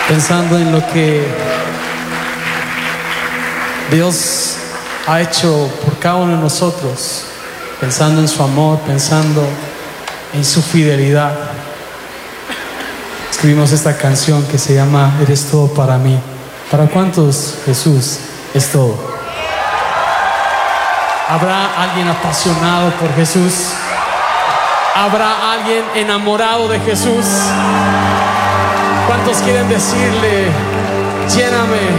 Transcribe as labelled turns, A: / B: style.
A: pensando en lo que Dios ha hecho por cada uno de nosotros, pensando en su amor, pensando en su fidelidad. Escribimos esta canción que se llama Eres todo para mí. ¿Para cuántos Jesús es todo? ¿Habrá alguien apasionado por Jesús? ¿Habrá alguien enamorado de Jesús? ¿Cuántos quieren decirle, lléname